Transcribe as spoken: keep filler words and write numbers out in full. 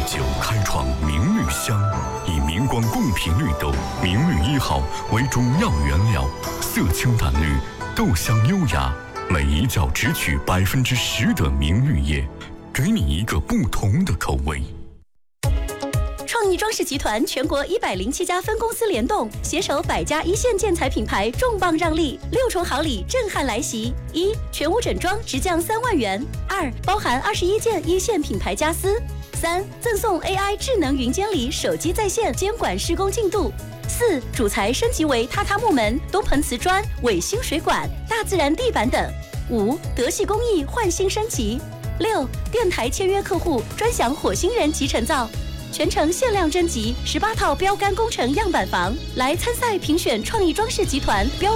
九开创明绿香，以明光贡品绿豆明绿一号为主要原料，色清淡绿，豆香优雅，每一角只取百分之十的明绿叶，给你一个不同的口味。 创意装饰集团全国一百零七家分公司联动，携手百家一线建材品牌，重磅让利，六重好礼震撼来袭：一、全屋整装直降三万元；二、包含二十一件一线品牌家私；三、赠送 A I 智能云监理，手机在线监管施工进度；四、主材升级为榻榻木门、东盆瓷砖、伟星水管、大自然地板等；五、德系工艺焕新升级；六、电台签约客户专享火星人集成灶。全程限量征集十八套标杆工程样板房，来参赛评选创意装饰集团标